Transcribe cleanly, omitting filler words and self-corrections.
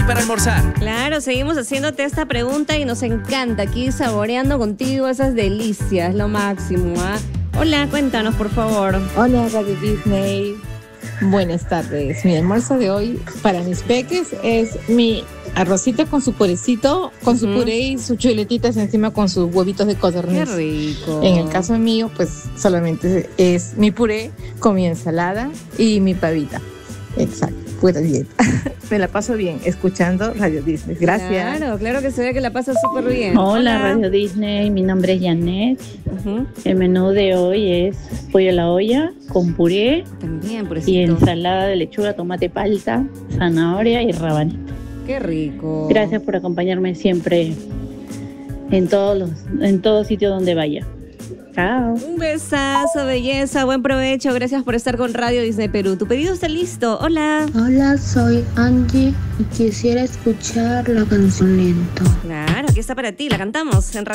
para almorzar. Claro, seguimos haciéndote esta pregunta y nos encanta aquí saboreando contigo esas delicias, lo máximo, ¿ah? Hola, cuéntanos, por favor. Hola, Radio Disney. Buenas tardes. Mi almuerzo de hoy para mis peques es mi arrocito con su purecito, con su puré y sus chuletitas encima con sus huevitos de codorniz. Qué rico. En el caso mío, pues solamente es mi puré con mi ensalada y mi pavita. Exacto, pura dieta. Me la paso bien escuchando Radio Disney. Gracias. Claro que se ve que la pasa súper bien. Hola, Radio Disney, mi nombre es Janet. El menú de hoy es pollo a la olla con puré. También, purecito. Y ensalada de lechuga, tomate, palta, zanahoria y rabanito. Qué rico. Gracias por acompañarme siempre en todo sitio donde vaya. Chao. Un besazo, belleza, buen provecho. Gracias por estar con Radio Disney Perú. Tu pedido está listo. Hola. Hola, soy Angie y quisiera escuchar la canción Lento. Claro, aquí está para ti. La cantamos en Radio.